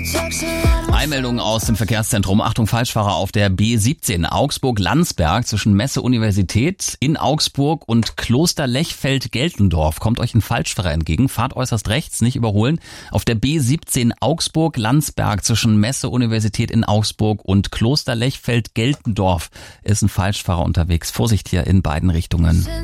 Eilmeldung aus dem Verkehrszentrum. Achtung, Falschfahrer auf der B17 Augsburg-Landsberg zwischen Messe-Universität in Augsburg und Kloster-Lechfeld-Geltendorf. Kommt euch ein Falschfahrer entgegen. Fahrt äußerst rechts, nicht überholen. Auf der B17 Augsburg-Landsberg zwischen Messe-Universität in Augsburg und Kloster-Lechfeld-Geltendorf ist ein Falschfahrer unterwegs. Vorsicht hier in beiden Richtungen.